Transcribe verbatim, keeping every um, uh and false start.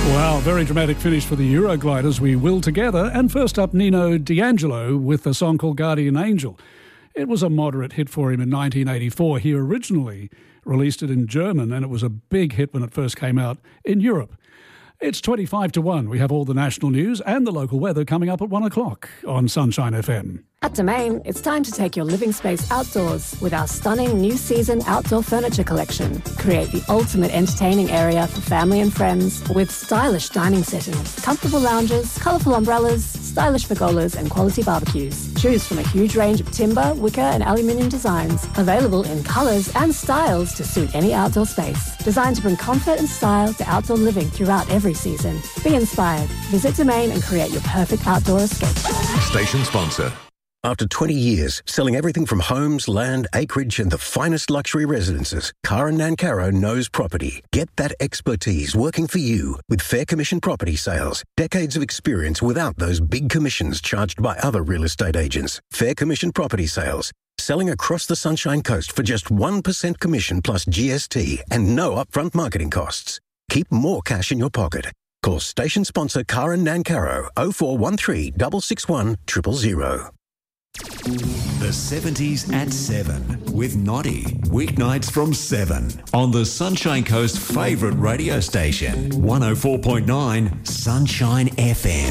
Wow, very dramatic finish for the Eurogliders. We will together. And first up, Nino D'Angelo with a song called Guardian Angel. It was a moderate hit for him in nineteen eighty-four. He originally released it in German, and it was a big hit when it first came out in Europe. It's twenty-five to one. We have all the national news and the local weather coming up at one o'clock on Sunshine F M. At Domain, it's time to take your living space outdoors with our stunning new season outdoor furniture collection. Create the ultimate entertaining area for family and friends with stylish dining settings, comfortable lounges, colourful umbrellas, stylish pergolas and quality barbecues. Choose from a huge range of timber, wicker and aluminium designs, available in colours and styles to suit any outdoor space. Designed to bring comfort and style to outdoor living throughout every season. Be inspired. Visit Domain and create your perfect outdoor escape. Station sponsor. After twenty years, selling everything from homes, land, acreage and the finest luxury residences, Cara Nancaro knows property. Get that expertise working for you with Fair Commission Property Sales. Decades of experience without those big commissions charged by other real estate agents. Fair Commission Property Sales. Selling across the Sunshine Coast for just one percent commission plus G S T and no upfront marketing costs. Keep more cash in your pocket. Call station sponsor Cara Nancaro oh four one three, six six one, zero zero zero. The seventies at seven with Noddy. Weeknights from seven on the Sunshine Coast favourite radio station, one oh four point nine Sunshine F M.